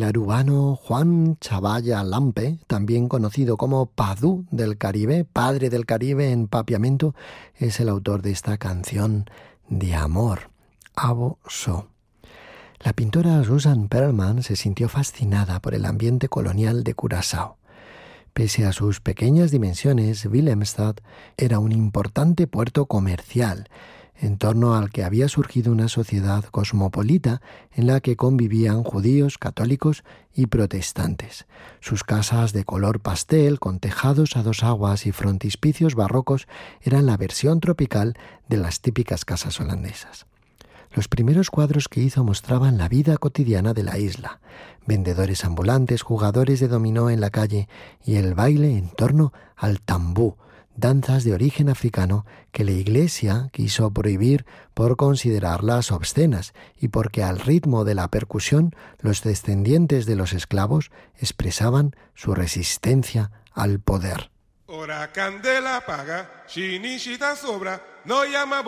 arubano Juan Chavalla Lampe, también conocido como Padú del Caribe, padre del Caribe en papiamento, es el autor de esta canción de amor, Abo So. La pintora Susan Perlman se sintió fascinada por el ambiente colonial de Curazao. Pese a sus pequeñas dimensiones, Willemstad era un importante puerto comercial, en torno al que había surgido una sociedad cosmopolita en la que convivían judíos, católicos y protestantes. Sus casas de color pastel, con tejados a dos aguas y frontispicios barrocos, eran la versión tropical de las típicas casas holandesas. Los primeros cuadros que hizo mostraban la vida cotidiana de la isla, vendedores ambulantes, jugadores de dominó en la calle y el baile en torno al tambú, danzas de origen africano que la Iglesia quiso prohibir por considerarlas obscenas y porque al ritmo de la percusión los descendientes de los esclavos expresaban su resistencia al poder. Ora candela paga, chinishita sobra, no llama